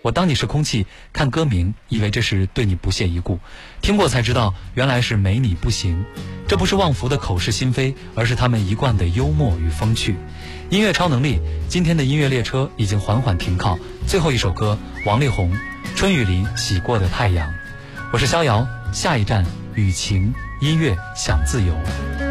我当你是空气，看歌名以为这是对你不屑一顾，听过才知道原来是没你不行。这不是旺福的口是心非，而是他们一贯的幽默与风趣。音乐超能力，今天的音乐列车已经缓缓停靠，最后一首歌，王力宏，春雨里洗过的太阳。我是逍遥，下一站雨晴音乐享自由。